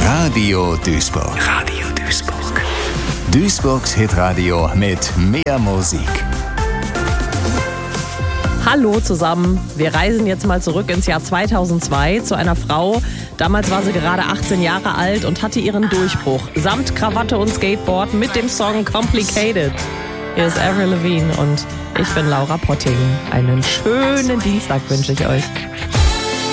Radio Duisburg. Radio Duisburg. Duisburgs Hitradio mit mehr Musik. Hallo zusammen, wir reisen jetzt mal zurück ins Jahr 2002 zu einer Frau. Damals war sie gerade 18 Jahre alt und hatte ihren Durchbruch samt Krawatte und Skateboard mit dem Song Complicated. Hier ist Avril Lavigne und ich bin Laura Potting. Einen schönen Dienstag wünsche ich euch.